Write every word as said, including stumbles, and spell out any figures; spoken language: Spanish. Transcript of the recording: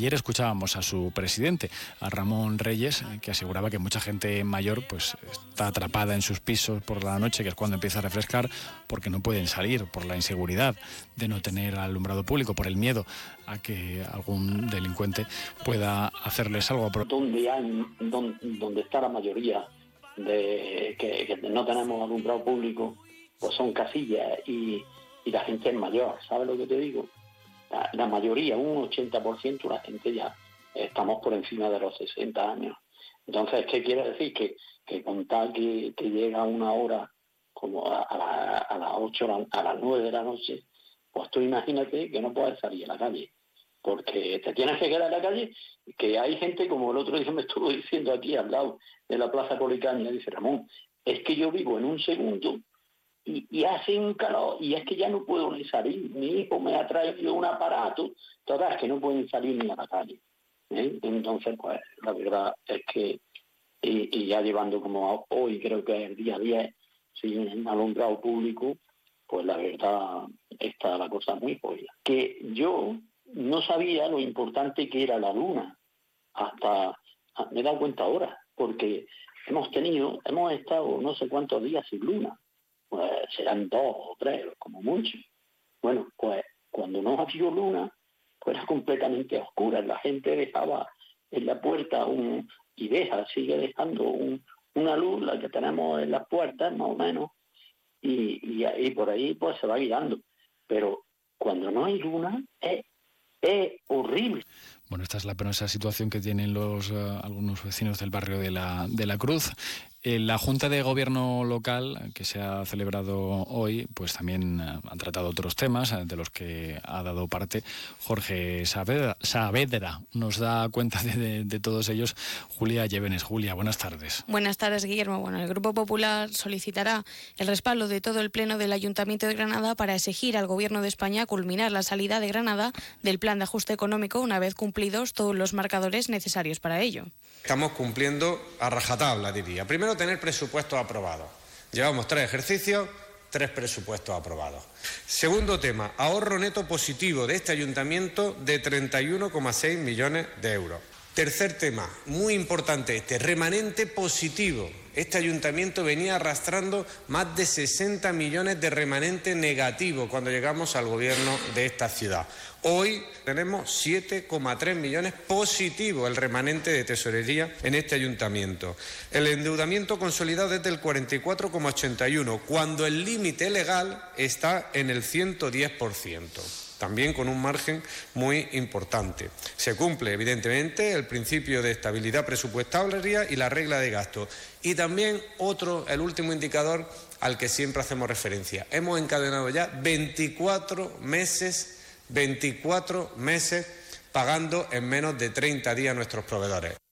Ayer escuchábamos a su presidente, a Ramón Reyes, que aseguraba que mucha gente mayor pues está atrapada en sus pisos por la noche, que es cuando empieza a refrescar, porque no pueden salir, por la inseguridad de no tener alumbrado público, por el miedo a que algún delincuente pueda hacerles algo. Donde, hay, donde, donde está la mayoría de que, que no tenemos alumbrado público, pues son casillas y, y la gente es mayor, ¿sabes lo que te digo? La, la mayoría, un ochenta por ciento, la gente ya estamos por encima de los sesenta años. Entonces, ¿qué quiere decir? Que, que con tal que, que llega una hora como a, a, la, a las ocho, a las nueve de la noche, pues tú imagínate que no puedes salir a la calle, porque te tienes que quedar en la calle, que hay gente, como el otro día me estuvo diciendo aquí al lado de la Plaza Policaña, dice Ramón, es que yo vivo en un segundo y, y hace un calor y es que ya no puedo ni salir, mi hijo me ha traído un aparato, todas que no pueden salir ni a la calle. ¿eh? Entonces, pues la verdad es que, y, y ya llevando como hoy, creo que es el día diez, sin alumbrado público, pues la verdad está la cosa muy jodida. Que yo no sabía lo importante que era la luna, hasta me he dado cuenta ahora, porque hemos tenido, hemos estado no sé cuántos días sin luna, pues serán dos o tres, como mucho. Bueno, pues cuando no ha habido luna, pues era completamente oscura, la gente dejaba en la puerta un, y deja, sigue dejando un, una luz, la que tenemos en las puertas más o menos, y, y, y por ahí pues se va guiando, pero cuando no hay luna es, es horrible. Bueno, esta es la penosa situación que tienen los uh, algunos vecinos del barrio de la, de la Cruz. En la Junta de Gobierno local, que se ha celebrado hoy, pues también uh, han tratado otros temas, uh, de los que ha dado parte Jorge Saavedra. Saavedra. Nos da cuenta de, de, de todos ellos Julia Llévenes. Julia, buenas tardes. Buenas tardes, Guillermo. Bueno, el Grupo Popular solicitará el respaldo de todo el Pleno del Ayuntamiento de Granada para exigir al Gobierno de España culminar la salida de Granada del plan de ajuste económico una vez cumplidos todos los marcadores necesarios para ello. Estamos cumpliendo a rajatabla, diría. Primero, tener presupuestos aprobados. Llevamos tres ejercicios, tres presupuestos aprobados. Segundo tema, ahorro neto positivo de este ayuntamiento de treinta y uno coma seis millones de euros. Tercer tema, muy importante este, remanente positivo. Este ayuntamiento venía arrastrando más de sesenta millones de remanente negativo cuando llegamos al gobierno de esta ciudad. Hoy tenemos siete coma tres millones positivo el remanente de tesorería en este ayuntamiento. El endeudamiento consolidado es del cuarenta y cuatro coma ochenta y uno, cuando el límite legal está en el ciento diez por ciento. También con un margen muy importante. Se cumple, evidentemente, el principio de estabilidad presupuestaria y la regla de gasto. Y también otro, el último indicador al que siempre hacemos referencia. Hemos encadenado ya veinticuatro meses, veinticuatro meses pagando en menos de treinta días a nuestros proveedores.